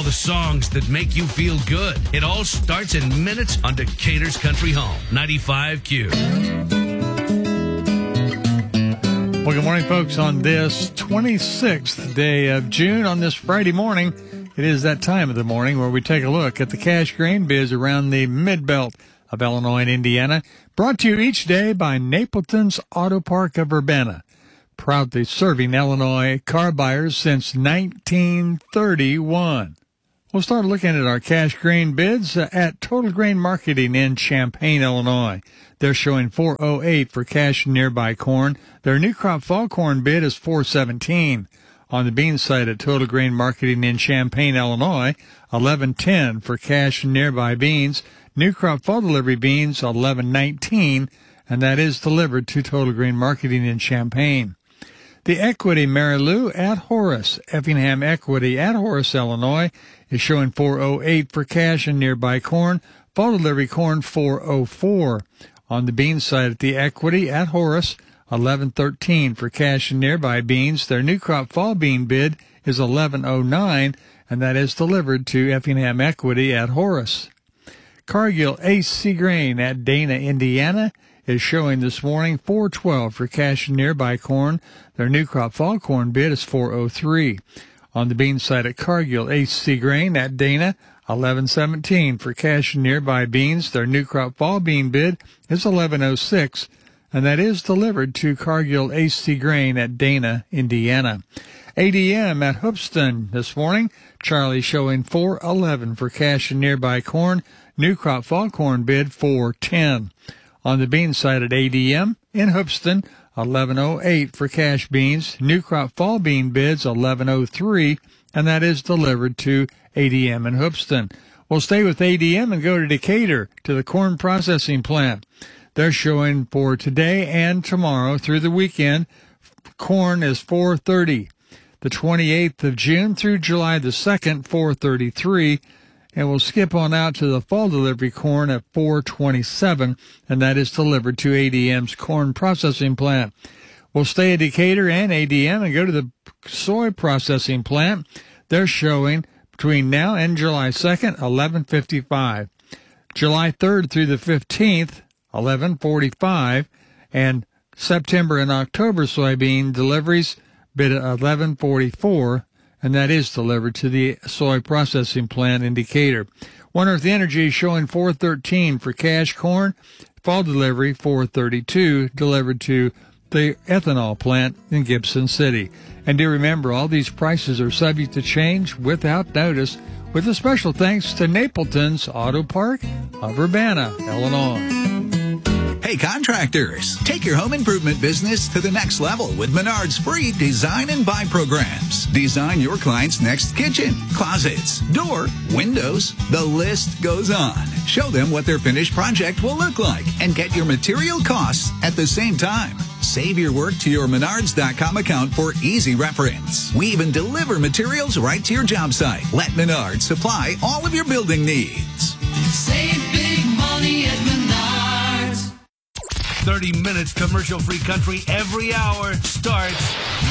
the songs that make you feel good. It all starts in minutes on Decatur's Country Home, 95Q. Well, good morning, folks. On this 26th day of June, on this Friday morning, it is that time of the morning where we take a look at the cash grain bids around the mid-belt of Illinois and Indiana, brought to you each day by Napleton's Auto Park of Urbana, proudly serving Illinois car buyers since 1931. We'll start looking at our cash grain bids at Total Grain Marketing in Champaign, Illinois. They're showing $4.08 for cash nearby corn. Their new crop fall corn bid is $4.17. On the bean side at Total Grain Marketing in Champaign, Illinois, $11.10 for cash nearby beans. New crop fall delivery beans, $11.19, and that is delivered to Total Grain Marketing in Champaign. The Equity Mary Lou at Horace, Effingham Equity at Horace, Illinois, is showing $4.08 for cash and nearby corn. Fall delivery corn, $4.04. On the bean side at the Equity at Horace, $11.13 for cash and nearby beans. Their new crop fall bean bid is $11.09, and that is delivered to Effingham Equity at Horace. Cargill AC Grain at Dana, Indiana, is showing this morning $4.12 for cash and nearby corn. Their new crop fall corn bid is $4.03. On the bean side at Cargill AC Grain at Dana, $11.17 for cash and nearby beans. Their new crop fall bean bid is $11.06, and that is delivered to Cargill AC Grain at Dana, Indiana. ADM at Hoopston this morning, Charlie showing $4.11 for cash and nearby corn. New crop fall corn bid $4.10. On the bean side at ADM in Hoopston, $11.08 for cash beans. New crop fall bean bids $11.03, and that is delivered to ADM in Hoopston. We'll stay with ADM and go to Decatur to the corn processing plant. They're showing for today and tomorrow through the weekend, corn is $4.30. The 28th of June through July the 2nd, $4.33. And we'll skip on out to the fall delivery corn at $4.27, and that is delivered to ADM's corn processing plant. We'll stay at Decatur and ADM and go to the soy processing plant. They're showing between now and July 2nd, $11.55. July 3rd through the 15th, $11.45. And September and October soybean deliveries bid at $11.44. And that is delivered to the soy processing plant in Decatur. One Earth Energy is showing $4.13 for cash corn. Fall delivery, $4.32, delivered to the ethanol plant in Gibson City. And do remember, all these prices are subject to change without notice, with a special thanks to Napleton's Auto Park of Urbana, Illinois. Hey contractors, take your home improvement business to the next level with Menard's free design and buy programs. Design your client's next kitchen, closets, door, windows. The list goes on. Show them what their finished project will look like and get your material costs at the same time. Save your work to your Menards.com account for easy reference. We even deliver materials right to your job site. Let Menards supply all of your building needs. Save big money at Menards. 30 minutes commercial-free country every hour starts